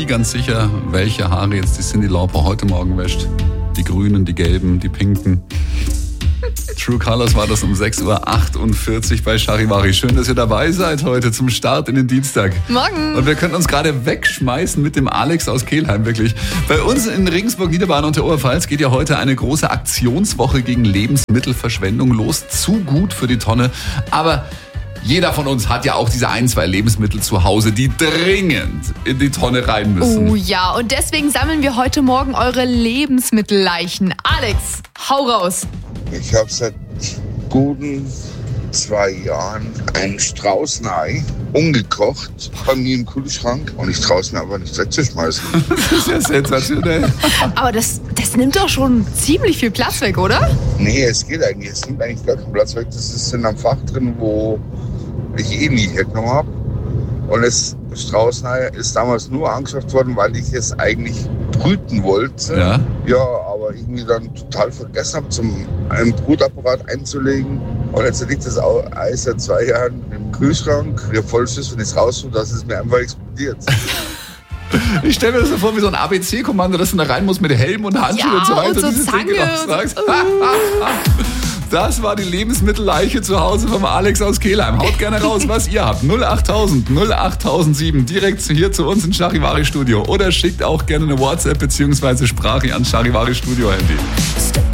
ganz sicher, welche Haare jetzt die Cyndi Lauper heute Morgen wäscht. Die grünen, die gelben, die pinken. True Colors war das um 6.48 Uhr bei Charivari. Schön, dass ihr dabei seid heute zum Start in den Dienstag. Morgen. Und wir können uns gerade wegschmeißen mit dem Alex aus Kelheim, wirklich. Bei uns in Regensburg, Niederbayern und der Oberpfalz geht ja heute eine große Aktionswoche gegen Lebensmittelverschwendung los. Zu gut für die Tonne. Aber jeder von uns hat ja auch diese 1, 2 Lebensmittel zu Hause, die dringend in die Tonne rein müssen. Oh ja, und deswegen sammeln wir heute Morgen eure Lebensmittelleichen. Alex, hau raus. Ich habe seit guten 2 Jahren einen Straußenei umgekocht bei mir im Kühlschrank und ich traue es mir aber nicht wegzuschmeißen. Das ist ja sensationell. Aber das nimmt doch schon ziemlich viel Platz weg, oder? Nee, es geht eigentlich. Es nimmt eigentlich gar keinen Platz weg. Das ist in einem Fach drin, wo ich nie hergenommen habe. Und das Straußenei ist damals nur angeschafft worden, weil ich es eigentlich brüten wollte. Ja, aber irgendwie dann total vergessen habe, einen Brutapparat einzulegen. Und jetzt liegt das Ei seit 2 Jahren im Kühlschrank. Ich habe voll Schiss, wenn ich es raussuche, dass es mir einfach explodiert. Ich stelle mir das so vor wie so ein ABC-Kommando, dass du da rein musst mit Helm und Handschuhen und so weiter. Und so Zange. Das war die Lebensmittelleiche zu Hause vom Alex aus Kelheim. Haut gerne raus, was ihr habt. 08000 08007 direkt hier zu uns ins Charivari Studio. Oder schickt auch gerne eine WhatsApp bzw. Sprache an Charivari Studio Handy.